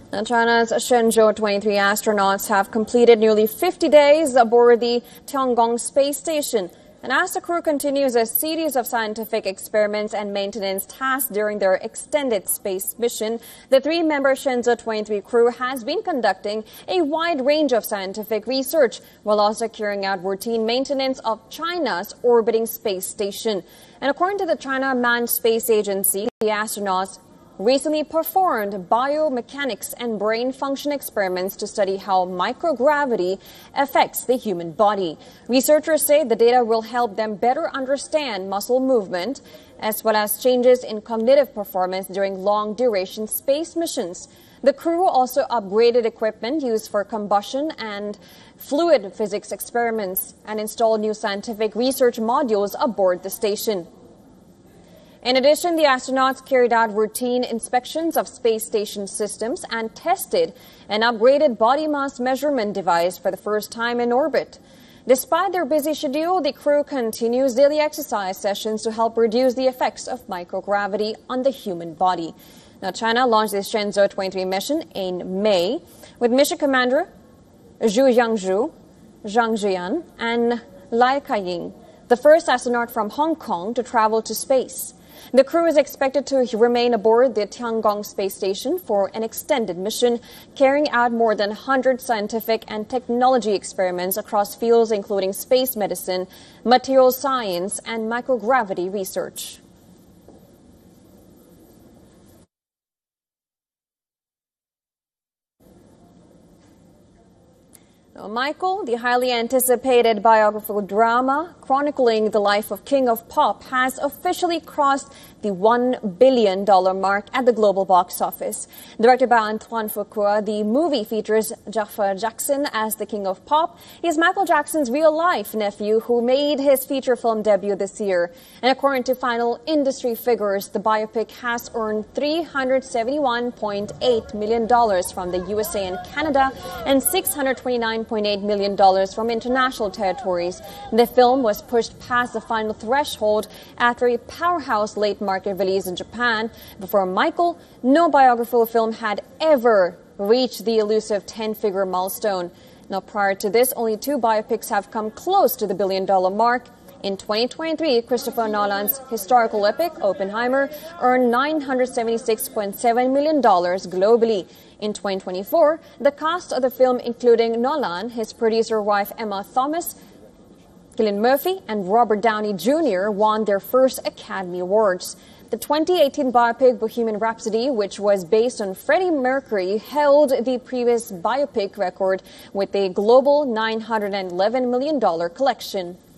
Now, China's Shenzhou 23 astronauts have completed nearly 50 days aboard the Tiangong space station. And as the crew continues a series of scientific experiments and maintenance tasks during their extended space mission, the three-member Shenzhou 23 crew has been conducting a wide range of scientific research while also carrying out routine maintenance of China's orbiting space station. And according to the China Manned Space Agency, the astronauts recently performed biomechanics and brain function experiments to study how microgravity affects the human body. Researchers say the data will help them better understand muscle movement as well as changes in cognitive performance during long-duration space missions. The crew also upgraded equipment used for combustion and fluid physics experiments and installed new scientific research modules aboard the station. In addition, the astronauts carried out routine inspections of space station systems and tested an upgraded body mass measurement device for the first time in orbit. Despite their busy schedule, the crew continues daily exercise sessions to help reduce the effects of microgravity on the human body. Now, China launched this Shenzhou 23 mission in May with mission commander Zhu Yangzhu, Zhang Jian, and Lai Kaiying, the first astronaut from Hong Kong to travel to space. The crew is expected to remain aboard the Tiangong space station for an extended mission, carrying out more than 100 scientific and technology experiments across fields including space medicine, materials science, and microgravity research. Michael, the highly anticipated biographical drama chronicling the life of King of Pop, has officially crossed the $1 billion mark at the global box office. Directed by Antoine Fuqua, the movie features Jafar Jackson as the King of Pop. He is Michael Jackson's real-life nephew who made his feature film debut this year. And according to final industry figures, the biopic has earned $371.8 million from the USA and Canada and $629.8 million from international territories. The film was pushed past the final threshold after a powerhouse late market release in Japan. Before Michael, no biographical film had ever reached the elusive 10-figure milestone. Now, prior to this, only two biopics have come close to the billion-dollar mark. In 2023, Christopher Nolan's historical epic, Oppenheimer, earned $976.7 million globally. In 2024, the cast of the film, including Nolan, his producer wife Emma Thomas, Cillian Murphy, and Robert Downey Jr., won their first Academy Awards. The 2018 biopic Bohemian Rhapsody, which was based on Freddie Mercury, held the previous biopic record with a global $911 million collection.